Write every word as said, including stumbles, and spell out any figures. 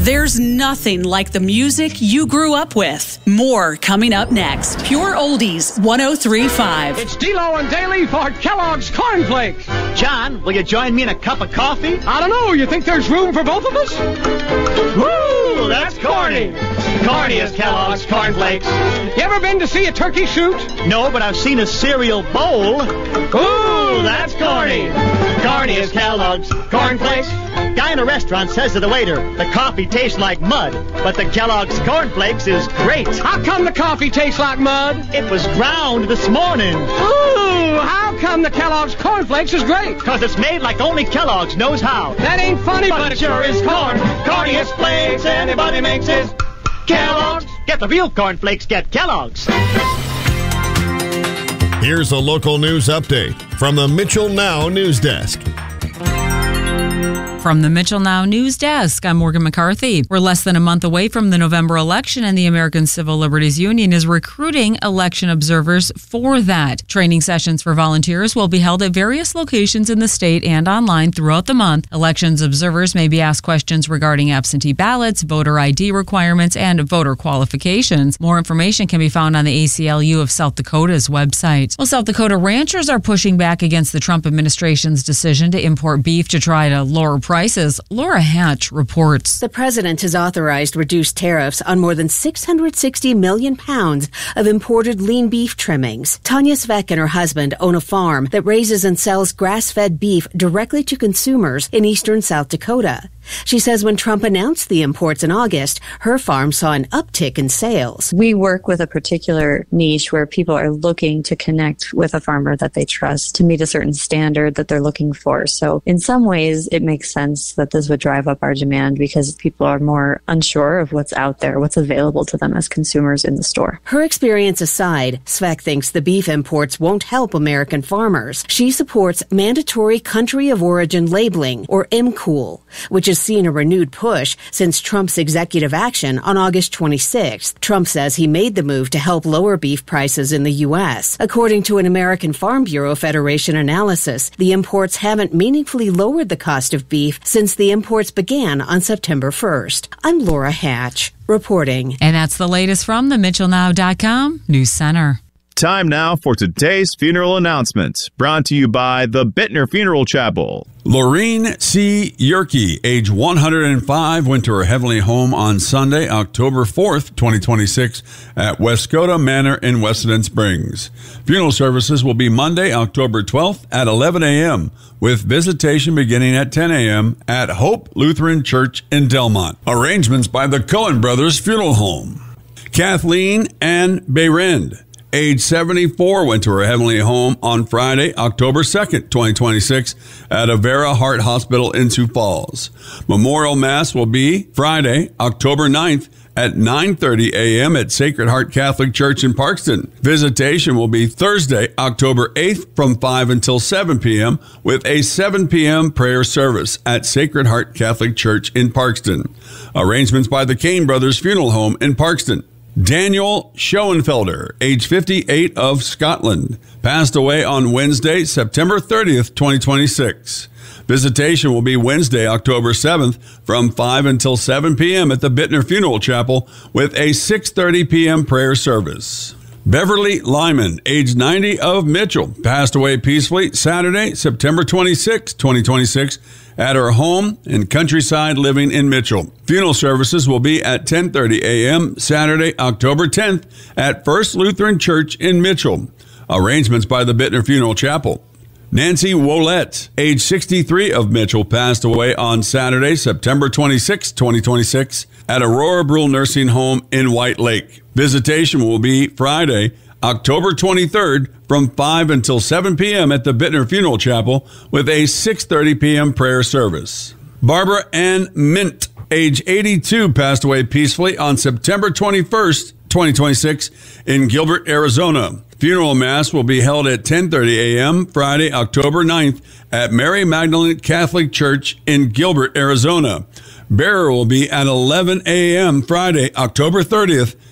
There's nothing like the music you grew up with. More coming up next. Pure Oldies one oh three point five. It's D-Lo and Daly for Kellogg's Corn Flakes. John, will you join me in a cup of coffee? I don't know. You think there's room for both of us? Woo! That's corny. Corny as Kellogg's Corn Flakes. You ever been to see a turkey shoot? No, but I've seen a cereal bowl. Ooh, that's corny. Corny as Kellogg's Corn Flakes. Guy in a restaurant says to the waiter, the coffee tastes like mud, but the Kellogg's Corn Flakes is great. How come the coffee tastes like mud? It was ground this morning. Ooh, how come the Kellogg's Corn Flakes is great? Because it's made like only Kellogg's knows how. That ain't funny, but, but it sure is corn. Corniest flakes anybody makes is Kellogg's. Get the real Corn Flakes, get Kellogg's. Here's a local news update from the Mitchell Now News Desk. From the Mitchell Now News Desk, I'm Morgan McCarthy. We're less than a month away from the November election, and the American Civil Liberties Union is recruiting election observers for that. Training sessions for volunteers will be held at various locations in the state and online throughout the month. Elections observers may be asked questions regarding absentee ballots, voter I D requirements, and voter qualifications. More information can be found on the A C L U of South Dakota's website. Well, South Dakota ranchers are pushing back against the Trump administration's decision to import beef to try to lower prices. Prices. Laura Hatch reports. The president has authorized reduced tariffs on more than six hundred sixty million pounds of imported lean beef trimmings. Tanya Svek and her husband own a farm that raises and sells grass-fed beef directly to consumers in eastern South Dakota. She says when Trump announced the imports in August, her farm saw an uptick in sales. We work with a particular niche where people are looking to connect with a farmer that they trust to meet a certain standard that they're looking for. So in some ways, it makes sense that this would drive up our demand because people are more unsure of what's out there, what's available to them as consumers in the store. Her experience aside, Svek thinks the beef imports won't help American farmers. She supports mandatory country of origin labeling, or M C O L, which is seen a renewed push since Trump's executive action on August twenty-sixth. Trump says he made the move to help lower beef prices in the U S. According to an American Farm Bureau Federation analysis, the imports haven't meaningfully lowered the cost of beef since the imports began on September first. I'm Laura Hatch, reporting. And that's the latest from the Mitchell Now dot com News Center. Time now for today's funeral announcement, brought to you by the Bittner Funeral Chapel. Lorene C. Yerke, age one hundred five, went to her heavenly home on Sunday, October fourth, twenty twenty-six, at Westcoda Manor in Wessenden Springs. Funeral services will be Monday, October twelfth at eleven a.m., with visitation beginning at ten a.m. at Hope Lutheran Church in Delmont. Arrangements by the Cohen Brothers Funeral Home. Kathleen Ann Behrend, age seventy-four, went to her heavenly home on Friday, October second, twenty twenty-six, at Avera Heart Hospital in Sioux Falls. Memorial Mass will be Friday, October ninth, at nine thirty a.m. at Sacred Heart Catholic Church in Parkston. Visitation will be Thursday, October eighth, from five until seven p.m., with a seven p.m. prayer service at Sacred Heart Catholic Church in Parkston. Arrangements by the Kane Brothers Funeral Home in Parkston. Daniel Schoenfelder, age fifty-eight, of Scotland, passed away on Wednesday, September thirtieth, twenty twenty-six. Visitation will be Wednesday, October seventh, from five until seven p.m. at the Bittner Funeral Chapel, with a six thirty p.m. prayer service. Beverly Lyman, age ninety, of Mitchell, passed away peacefully Saturday, September twenty-sixth, twenty twenty-six, at her home in Countryside Living in Mitchell. Funeral services will be at ten thirty a.m. Saturday, October tenth, at First Lutheran Church in Mitchell. Arrangements by the Bittner Funeral Chapel. Nancy Wollett, age sixty-three, of Mitchell, passed away on Saturday, September twenty-sixth, twenty twenty-six, at Aurora Brule Nursing Home in White Lake. Visitation will be Friday, October twenty-third, from five until seven p.m. at the Bittner Funeral Chapel, with a six thirty p.m. prayer service. Barbara Ann Mint, age eighty-two, passed away peacefully on September twenty-first, twenty twenty-six, in Gilbert, Arizona. Funeral Mass will be held at ten thirty a.m. Friday, October ninth, at Mary Magdalene Catholic Church in Gilbert, Arizona. Burial will be at eleven a.m. Friday, October thirtieth,